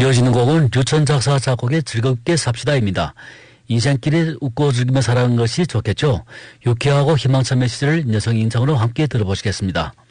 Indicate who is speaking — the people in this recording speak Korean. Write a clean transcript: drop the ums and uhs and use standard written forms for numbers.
Speaker 1: 이어지는 곡은 류천 작사 작곡의 즐겁게 삽시다입니다. 인생길에 웃고 즐기며 살아가는 것이 좋겠죠. 유쾌하고 희망찬 메시지를 여성 인상으로 함께 들어보시겠습니다.